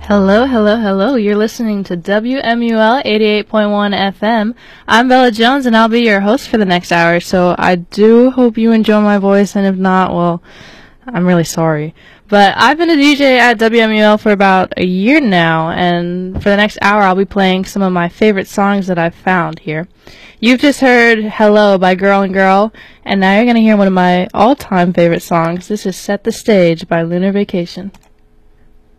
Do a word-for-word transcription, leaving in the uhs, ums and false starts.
Hello, hello, hello. You're listening to W M U L eighty-eight point one F M. I'm Bella Jones, and I'll be your host for the next hour, so I do hope you enjoy my voice, and if not, well, I'm really sorry. But I've been a D J at W M U L for about a year now, and for the next hour, I'll be playing some of my favorite songs that I've found here. You've just heard Hello by Girl and Girl, and now you're going to hear one of my all-time favorite songs. This is Set the Stage by Lunar Vacation.